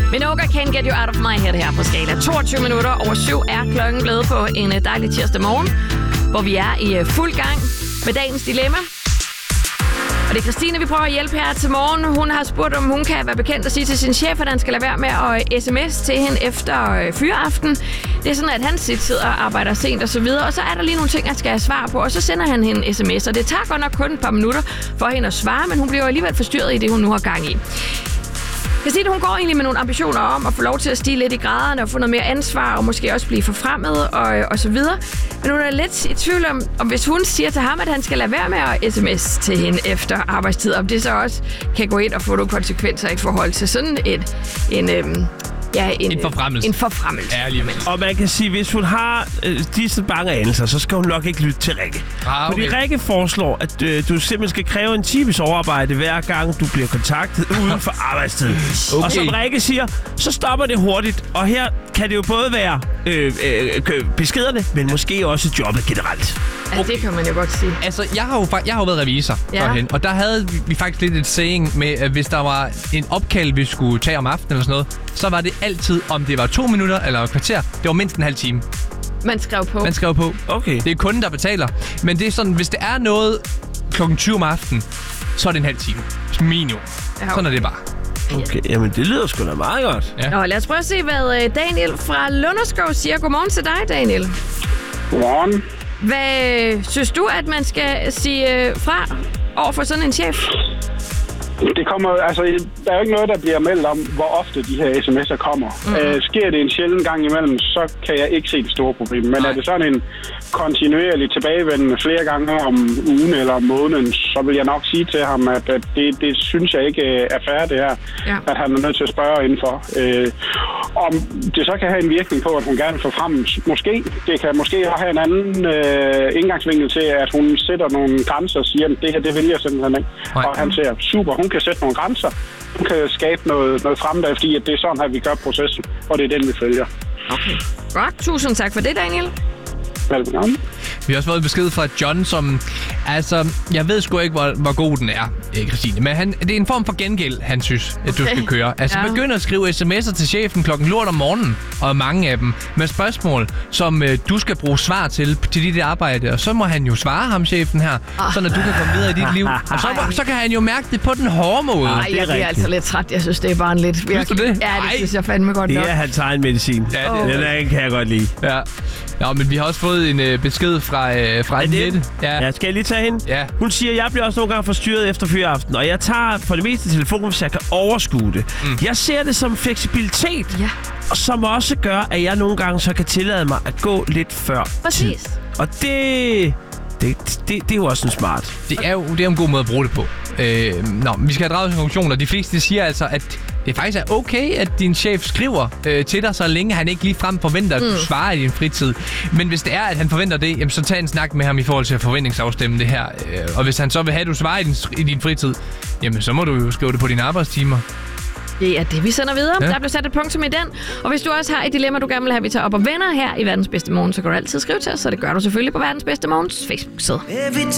Minogue Can't Get You Out of My Head her på skala. 22 minutter over 7 er klokken blevet på en dejlig tirsdag morgen, hvor vi er i fuld gang med dagens dilemma. Og det er Christine, vi prøver at hjælpe her til morgen. Hun har spurgt, om hun kan være bekendt og sige til sin chef, at han skal lade være med at sms til hende efter fyreaften. Det er sådan, at han sidder og arbejder sent og så videre, og så er der lige nogle ting, han skal have svar på, og så sender han hende en sms. Og det tager godt nok kun et par minutter for hende at svare, men hun bliver alligevel forstyrret i det, hun nu har gang i. Christine, hun går egentlig med nogle ambitioner om at få lov til at stige lidt i graderne og få noget mere ansvar og måske også blive forfremmet og så videre. Men hun er lidt i tvivl om hvis hun siger til ham, at han skal lade være med at sms til hende efter arbejdstid, om det så også kan gå ind og få nogle konsekvenser i forhold til sådan en forfremmelse. Og man kan sige, hvis hun har disse bange anelser, så skal hun nok ikke lytte til Rikke. Okay. Fordi Rikke foreslår, at du simpelthen skal kræve en times overarbejde hver gang, du bliver kontaktet uden for arbejdstid. Okay. Og som Rikke siger, så stopper det hurtigt. Og her kan det jo både være beskederne, men måske også jobbet generelt. Ja, det kan man jo godt sige. Altså, jeg har jo været revisor førhen, og der havde vi faktisk lidt et saying med, at hvis der var en opkald, vi skulle tage om aftenen eller sådan noget, så var det altid, om det var 2 minutter eller et kvarter, det var mindst en halv time. Man skrev på. Okay. Det er kunden, der betaler. Men det er sådan, hvis det er noget klokken 20 om aftenen, så er det en halv time. Minimum. Ja. Sådan er det bare. Okay, jamen det lyder sgu da meget godt. Ja. Nå, lad os prøve at se, hvad Daniel fra Lunderskov siger. Godmorgen til dig, Daniel. Godmorgen. Hvad synes du, at man skal sige fra over for sådan en chef? Det kommer, altså, der er jo ikke noget, der bliver meldt om, hvor ofte de her sms'er kommer. Sker det en sjælden gang imellem, så kan jeg ikke se det store problem. Men er det sådan en kontinuerlig tilbagevendende flere gange om ugen eller om måneden, så vil jeg nok sige til ham, at det synes jeg ikke er fair, det her. Ja. At han er nødt til at spørge indenfor. Om det så kan have en virkning på, at hun gerne vil få frem, måske. Det kan måske have en anden indgangsvinkel til, at hun sætter nogle grænser og siger, at det her, det vil jeg simpelthen ikke. Og han siger, super, hun kan sætte nogle grænser. Hun kan skabe noget fremdag, fordi at det er sådan, at vi gør processen, og det er den, vi følger. Okay. Godt. Tusind tak for det, Daniel. Velkommen. Vi har også fået besked fra John, som... Altså, jeg ved sgu ikke, hvor god den er, Christine. Men det er en form for gengæld, han synes, at du skal køre. Altså, begynd at skrive sms'er til chefen klokken lort om morgenen, og mange af dem, med spørgsmål, som du skal bruge svar til dit arbejde. Og så må han jo svare ham, chefen her, sådan at du kan komme videre i dit liv. Og så kan han jo mærke det på den hårde måde. Nej, jeg bliver altså lidt træt. Jeg synes, det er bare en lidt virkelig... Synes du det? Ja, det synes jeg fandme godt nok. Det er hans egen medicin. Ja, den kan jeg godt lide. Ja. Ja, men vi har også fået en besked fra Annette. Ja, skal jeg lige tage hende? Ja. Hun siger, at jeg bliver også nogle gange forstyrret efter fyreaften, og jeg tager for det meste telefonen, hvis jeg kan overskue det. Jeg ser det som fleksibilitet, som også gør, at jeg nogle gange så kan tillade mig at gå lidt før. Præcis. Tid. Og det er jo også en smart. Det er jo en god måde at bruge det på. Vi skal have draget konklusioner. De fleste siger altså, at det faktisk er okay, at din chef skriver til dig, så længe han ikke ligefrem forventer, at du svarer i din fritid. Men hvis det er, at han forventer det, jamen, så tag en snak med ham i forhold til at forventningsafstemme det her. Og hvis han så vil have, at du svarer i din fritid, jamen så må du jo skrive det på dine arbejdstimer. Det er det, vi sender videre. Ja. Der bliver sat et punktum i den. Og hvis du også har et dilemma, du gerne vil have, vi tager op og vender her i Verdens Bedste Morgen, så kan du altid skrive til os, så det gør du selvfølgelig på Verdens Bedste Morgens Facebook-side.